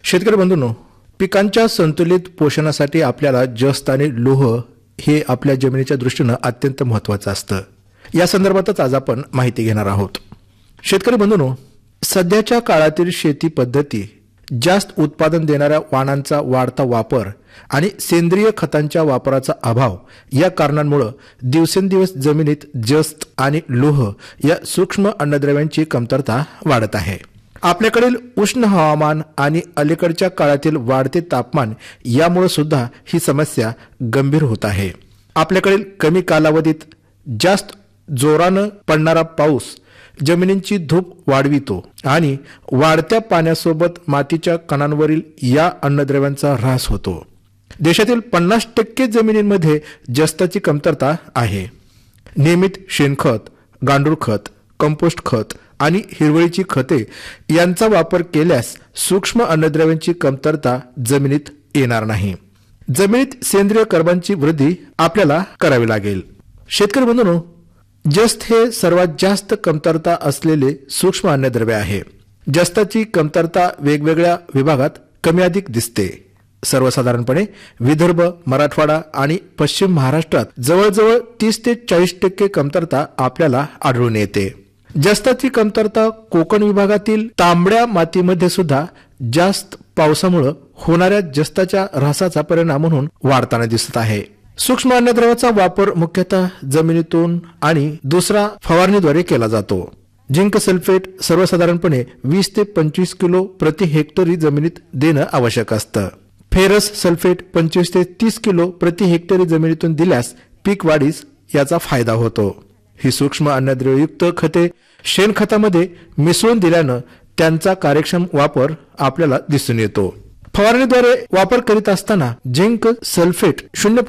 शेतकरी बंधूंनो, पिकांच्या संतुलित पोषणासाठी आपल्याला जस्त आणि लोह हे आपल्या जमिनीच्या दृष्टीनं अत्यंत महत्त्वाचं असतं. या संदर्भातच आज आपण माहिती घेणार आहोत. शेतकरी बंधूंनो, सध्याच्या काळातील शेती पद्धती जास्त उत्पादन देणाऱ्या वाणांचा वाढता वापर आणि सेंद्रिय खतांच्या वापराचा अभाव या कारणांमुळे दिवसेंदिवस जमिनीत जस्त आणि लोह या सूक्ष्म अन्नद्रव्यांची कमतरता वाढत आहे. आपल्याकडील उष्ण हवामान आणि अलीकडच्या काळातील वाढते तापमान यामुळे सुद्धा ही समस्या गंभीर होत आहे. आपल्याकडील कमी कालावधीत जास्त जोरानं पडणारा पाऊस जमिनींची धूप वाढवितो आणि वाढत्या पाण्यासोबत मातीच्या कणांवरील या अन्नद्रव्यांचा ऱ्हास होतो. देशातील 50% जमिनींमध्ये जस्ताची कमतरता आहे. नियमित शेणखत, गांडूळ खत, कंपोस्ट खत आणि हिरवळीची खते यांचा वापर केल्यास सूक्ष्म अन्नद्रव्यांची कमतरता जमिनीत येणार नाही. जमिनीत सेंद्रिय कर्बांची वृद्धी आपल्याला करावी लागेल. शेतकरी बंधूंनो, जस्त हे सर्वात जास्त कमतरता असलेले सूक्ष्म अन्नद्रव्य आहे. जस्ताची कमतरता वेगवेगळ्या विभागात कमी अधिक दिसते. सर्वसाधारणपणे विदर्भ, मराठवाडा आणि पश्चिम महाराष्ट्रात जवळजवळ 30 ते 40% कमतरता आपल्याला आढळून येते. जस्ताची कमतरता कोकण विभागातील तांबड्या मातीमध्ये सुद्धा जास्त पावसामुळे होणाऱ्या जस्ताच्या ऱ्हासाचा परिणाम म्हणून वाढताना दिसत आहे. सूक्ष्म अन्नद्रव्याचा वापर मुख्यतः जमिनीतून आणि दुसरा फवारणीद्वारे केला जातो. झिंक सल्फेट सर्वसाधारणपणे 20 ते 25 किलो प्रति हेक्टरी जमिनीत देणं आवश्यक असतं. फेरस सल्फेट 25 ते 30 किलो प्रति हेक्टरी जमिनीतून दिल्यास पीक वाढीस याचा फायदा होतो. ही सूक्ष्म अन्नद्रव्ययुक्त खते शेणखतामध्ये मिसळून दिल्यानं त्यांचा कार्यक्षम वापर आपल्याला दिसून येतो. फवारणीद्वारे वापर करीत असताना झिंक सल्फेट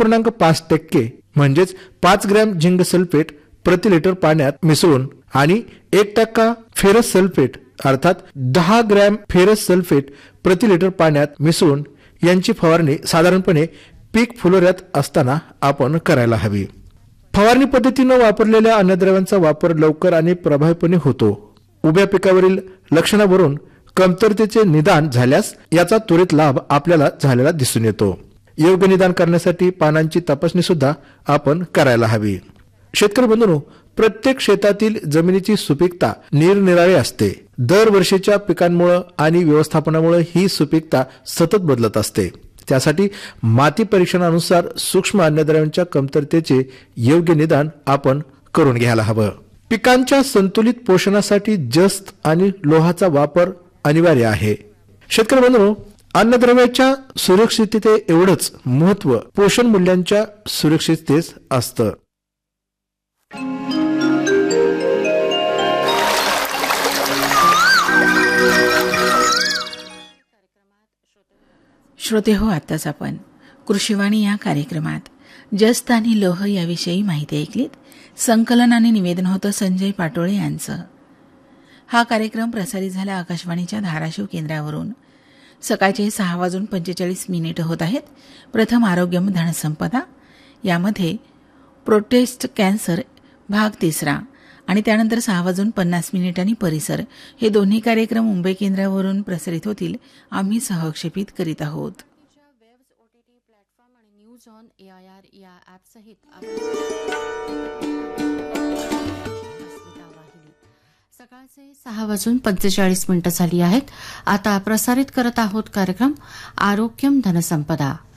0.5% म्हणजेच 5 ग्रॅम झिंक सल्फेट प्रति लिटर पाण्यात मिसळून आणि 1% फेरस सल्फेट अर्थात 10 ग्रॅम फेरस सल्फेट प्रति लिटर पाण्यात मिसळून यांची फवारणी साधारणपणे पीक फुलोऱ्यात असताना आपण करायला हवी. फवारणी पद्धतीनं वापरलेल्या अन्नद्रव्यांचा वापर लवकर आणि प्रभावीपणे होतो. उभ्या पिकावरील लक्षणावरून कमतरतेचे निदान झाल्यास याचा त्वरित लाभ आपल्याला झालेला दिसून येतो. योग्य निदान करण्यासाठी पानांची तपासणी सुद्धा आपण करायला हवी. शेतकरी बंधूंनो, प्रत्येक शेतातील जमिनीची सुपीकता निरनिराळी असते. दरवर्षीच्या पिकांमुळे आणि व्यवस्थापनामुळे ही सुपीकता सतत बदलत असते. त्यासाठी माती परीक्षणानुसार सूक्ष्म अन्नद्रव्यांच्या कमतरतेचे योग्य निदान आपण करून घ्यायला हवं. पिकांच्या संतुलित पोषणासाठी जस्त आणि लोहाचा वापर अनिवार्य आहे. शेतकरी बंधूंनो, अन्नद्रव्याच्या सुरक्षितते एवढंच महत्त्व पोषण मूल्यांच्या सुरक्षिततेस असतं. श्रोते हो, आताच आपण कृषीवाणी या कार्यक्रमात जस्त आणि लोह याविषयी माहिती ऐकलीत. संकलन आणि निवेदन होतं संजय पाटोळे यांचं. हा कार्यक्रम प्रसारित झाला आकाशवाणीच्या धाराशिव केंद्रावरून. सकाळचे 6:45 होत आहेत. प्रथम आरोग्यम धनसंपदा, यामध्ये प्रोटेस्ट कॅन्सर भाग 3 आणि त्यानंतर 6:50 आणि परिसर हे दोन्ही कार्यक्रम मुंबई केंद्रावरून प्रसारित होतील. आम्ही सहक्षेपित करीत आहोत. प्लॅटफॉर्म आणि न्यूज ऑन AIR या ॲप सहित सकाळचे 6:45 झाली आहेत. आता प्रसारित करत आहोत कार्यक्रम आरोग्यम धनसंपदा.